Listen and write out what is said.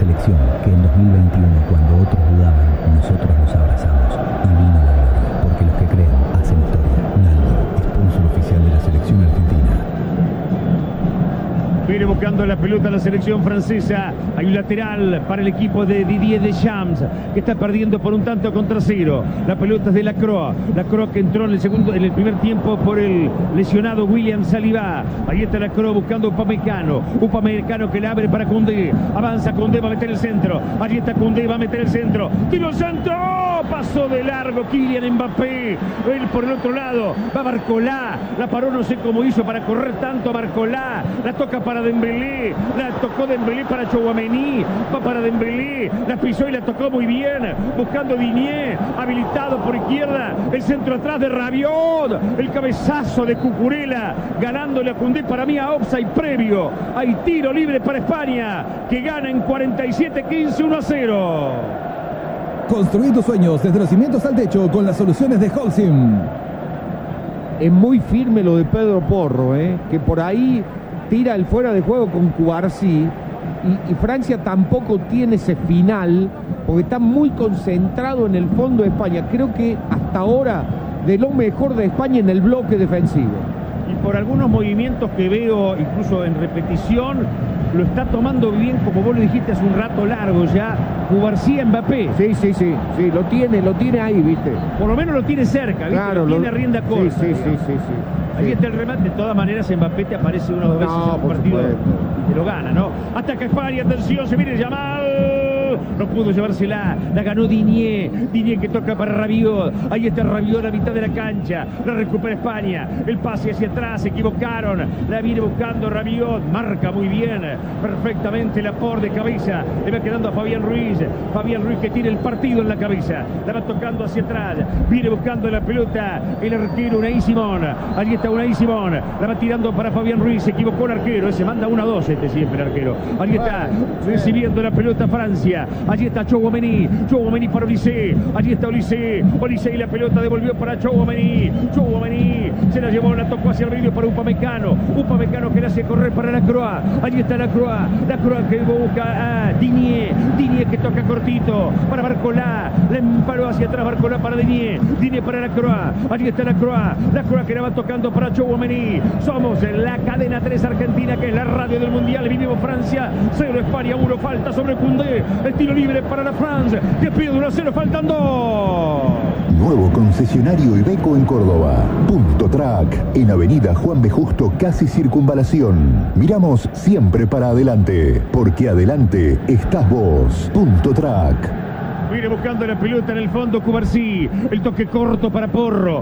selección que en 2021, cuando otros dudaban, nosotros los abrazamos. Y vino la gloria, porque los que creen hacen historia. Naldo, sponsor oficial de la selección argentina. Viene buscando la pelota la selección francesa. Hay un lateral para el equipo de Didier Deschamps, que está perdiendo por un tanto contra cero. La pelota es de Lacroix. Lacroix que entró en el primer tiempo por el lesionado William Saliba. Ahí está Lacroix buscando Upamecano. Upamecano que le abre para Koundé. Avanza Koundé, va a meter el centro. Allí está Koundé, va a meter el centro. Tiro al centro. Pasó de largo Kylian Mbappé. Él por el otro lado. Va Barcola. La paró, no sé cómo hizo para correr tanto a Barcola. La toca para Dembélé, la tocó Dembélé para Tchouaméni, va para Dembélé, la pisó y la tocó muy bien, buscando Digne, habilitado por izquierda, el centro atrás de Rabiot, el cabezazo de Cucurella, ganándole a Koundé, para mí a offside previo. Hay tiro libre para España, que gana en 47-15, 1-0. Construí tus sueños desde los cimientos al techo con las soluciones de Holcim. Es muy firme lo de Pedro Porro, que por ahí tira el fuera de juego con Cubarsí y Francia tampoco tiene ese final porque está muy concentrado en el fondo de España. Creo que hasta ahora de lo mejor de España en el bloque defensivo. Y por algunos movimientos que veo incluso en repetición, lo está tomando bien, como vos lo dijiste hace un rato largo ya, Cubarsí Mbappé. Sí, lo tiene ahí, ¿viste? Por lo menos lo tiene cerca, ¿viste? Claro, lo tiene a rienda corta. Sí. Ahí está el remate. De todas maneras, Mbappé te aparece una o dos veces en un partido y te lo gana, ¿no? Ataca España, atención, se viene Yamal. No pudo llevársela, la ganó Digne que toca para Rabiot. Ahí está Rabiot a la mitad de la cancha, la recupera España, el pase hacia atrás, se equivocaron, la viene buscando Rabiot, marca muy bien, perfectamente la por de cabeza, le va quedando a Fabián Ruiz que tiene el partido en la cabeza, la va tocando hacia atrás, viene buscando la pelota, el arquero Unai Simón, allí está Unai Simón, la va tirando para Fabián Ruiz, se equivocó el arquero, ese manda 1-2 siempre el arquero, allí está recibiendo la pelota Francia. Allí está Tchouaméni para Olise, allí está Olise y la pelota devolvió para Tchouaméni se la llevó, la tocó hacia el medio para Upamecano que la hace correr para Lacroix, allí está Lacroix que busca a Digne que toca cortito para Barcola, la emparó hacia atrás Barcola para Digne para Lacroix, allí está Lacroix que la va tocando para Tchouaméni. Somos en la cadena 3 Argentina, que es la radio del Mundial. Vivimos Francia 0, España 1, falta sobre Koundé. Tiro libre para la France, que pide 1-0, faltan 2. Nuevo concesionario Iveco en Córdoba. Punto Track, en Avenida Juan B. Justo, casi Circunvalación. Miramos siempre para adelante, porque adelante estás vos. Punto Track. Viene buscando la pelota en el fondo Cubarsí, el toque corto para Porro.